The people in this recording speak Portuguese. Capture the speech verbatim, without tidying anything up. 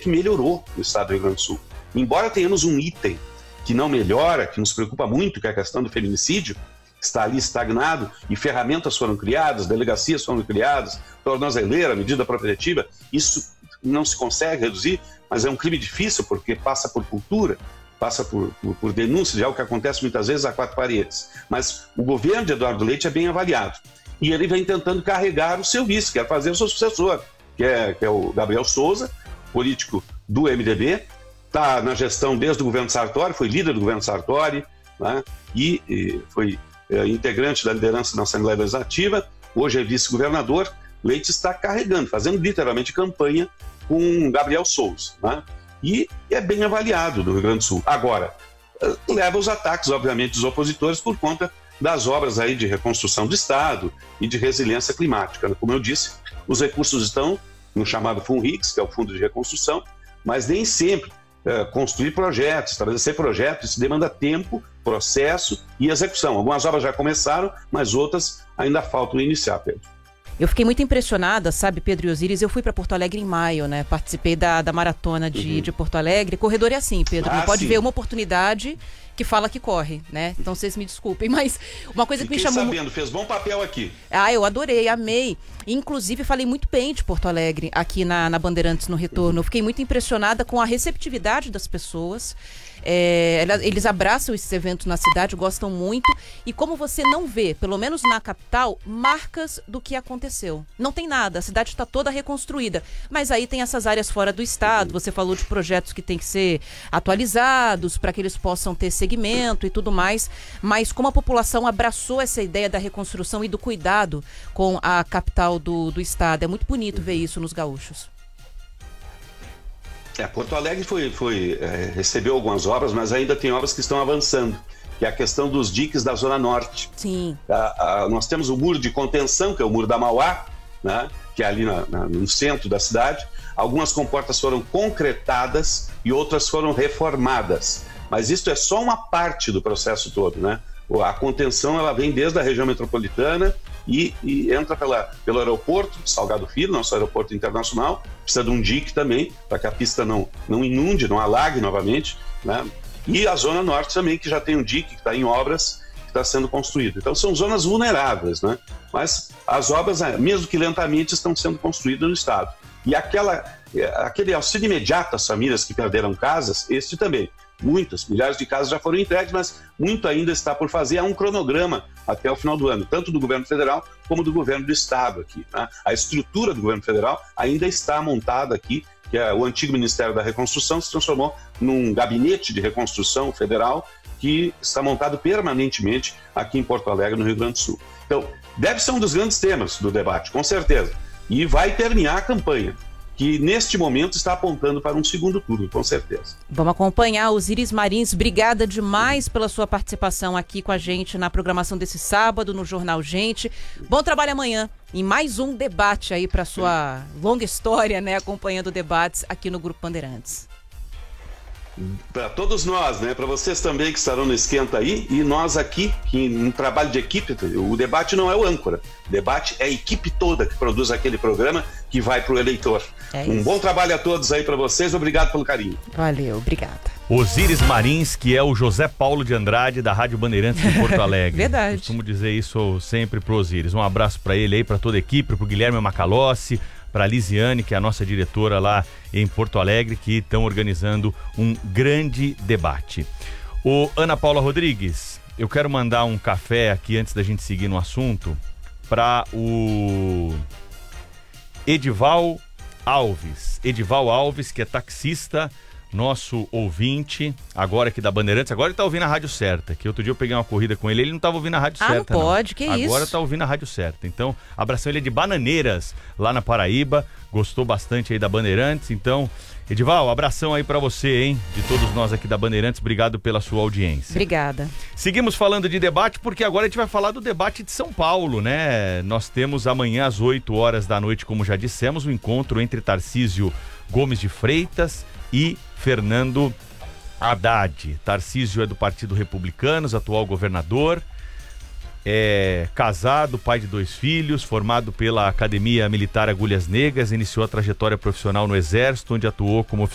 Leite melhorou no estado do Rio Grande do Sul. Embora tenhamos um item que não melhora, que nos preocupa muito, que é a questão do feminicídio, está ali estagnado, e ferramentas foram criadas, delegacias foram criadas, tornozeleira, medida protetiva, isso não se consegue reduzir, mas é um crime difícil, porque passa por cultura, passa por, por, por denúncia de algo que acontece muitas vezes a quatro paredes. Mas o governo de Eduardo Leite é bem avaliado. E ele vem tentando carregar o seu vice, quer fazer o seu sucessor, que é, que é o Gabriel Souza, político do M D B, está na gestão desde o governo Sartori, foi líder do governo Sartori, né? e, e foi é, integrante da liderança na Assembleia Legislativa, hoje é vice-governador. Leite está carregando, fazendo literalmente campanha com Gabriel Souza, né? E é bem avaliado no Rio Grande do Sul. Agora, leva os ataques, obviamente, dos opositores por conta das obras aí de reconstrução do Estado e de resiliência climática. Como eu disse, os recursos estão no chamado FUNRICS, que é o Fundo de Reconstrução, mas nem sempre é, construir projetos, estabelecer projetos, isso demanda tempo, processo e execução. Algumas obras já começaram, mas outras ainda faltam iniciar, Pedro. Eu fiquei muito impressionada, sabe, Pedro e Osíris, eu fui para Porto Alegre em maio, né, participei da, da maratona de, uhum. de Porto Alegre. Corredor é assim, Pedro, ah, não pode sim. ver uma oportunidade que fala que corre, né, então vocês me desculpem, mas uma coisa Fiquei que me chamou... sabendo, fez bom papel aqui. Ah, eu adorei, amei, inclusive falei muito bem de Porto Alegre aqui na, na Bandeirantes no retorno, eu fiquei muito impressionada com a receptividade das pessoas. É, eles abraçam esses eventos na cidade, gostam muito, e como você não vê, pelo menos na capital, marcas do que aconteceu. Não tem nada, a cidade está toda reconstruída, mas aí tem essas áreas fora do estado, você falou de projetos que têm que ser atualizados para que eles possam ter segmento e tudo mais, mas como a população abraçou essa ideia da reconstrução e do cuidado com a capital do, do estado, é muito bonito ver isso nos gaúchos. É, Porto Alegre foi, foi, é, recebeu algumas obras, mas ainda tem obras que estão avançando, que é a questão dos diques da Zona Norte. Sim. A, a, nós temos o muro de contenção, que é o muro da Mauá, né, que é ali na, na, no centro da cidade. Algumas comportas foram concretadas e outras foram reformadas. Mas isso é só uma parte do processo todo, né? A contenção ela vem desde a região metropolitana e, e entra pela, pelo aeroporto Salgado Filho, nosso aeroporto internacional. Precisa de um dique também, para que a pista não, não inunde, não alague novamente, né? E a Zona Norte também, que já tem um dique que está em obras, que está sendo construído. Então são zonas vulneráveis, né? Mas as obras, mesmo que lentamente, estão sendo construídas no estado. E aquela, aquele auxílio imediato às famílias que perderam casas, este também. Muitas, milhares de casas já foram entregues, mas muito ainda está por fazer. Há um cronograma até o final do ano, tanto do governo federal como do governo do estado aqui, né? A estrutura do governo federal ainda está montada aqui, que é o antigo Ministério da Reconstrução, se transformou num gabinete de reconstrução federal que está montado permanentemente aqui em Porto Alegre, no Rio Grande do Sul. Então, deve ser um dos grandes temas do debate, com certeza. E vai permear a campanha, que neste momento está apontando para um segundo turno, com certeza. Vamos acompanhar. Osíris Marins, obrigada demais pela sua participação aqui com a gente na programação desse sábado no Jornal Gente. Bom trabalho amanhã em mais um debate aí para sua longa história, né, acompanhando debates aqui no Grupo Bandeirantes. Para todos nós, né? Para vocês também que estarão no esquenta aí, e nós aqui, que um trabalho de equipe. O debate não é o âncora, o debate é a equipe toda que produz aquele programa que vai para o eleitor. É um bom trabalho a todos aí para vocês, obrigado pelo carinho. Valeu, obrigada. Osíris Marins, que é o José Paulo de Andrade da Rádio Bandeirantes de Porto Alegre. Verdade. Costumo dizer isso sempre pro Osíris. Um abraço para ele aí, para toda a equipe, pro Guilherme Macalossi, para a Lisiane, que é a nossa diretora lá em Porto Alegre, que estão organizando um grande debate. O Ana Paula Rodrigues, eu quero mandar um café aqui antes da gente seguir no assunto para o Edival Alves. Edival Alves, que é taxista, nosso ouvinte, agora aqui da Bandeirantes. Agora ele tá ouvindo a rádio certa, que outro dia eu peguei uma corrida com ele, ele não tava ouvindo a rádio ah, certa. Ah, não pode, não. que agora isso. Agora tá ouvindo a rádio certa. Então, abração, ele é de Bananeiras, lá na Paraíba, gostou bastante aí da Bandeirantes. Então, Edival, abração aí pra você, hein? De todos nós aqui da Bandeirantes, obrigado pela sua audiência. Obrigada. Seguimos falando de debate, porque agora a gente vai falar do debate de São Paulo, né? Nós temos amanhã às oito horas da noite, como já dissemos, o um encontro entre Tarcísio Gomes de Freitas e Fernando Haddad. Tarcísio é do Partido Republicanos, atual governador, é casado, pai de dois filhos, formado pela Academia Militar Agulhas Negras, iniciou a trajetória profissional no Exército, onde atuou como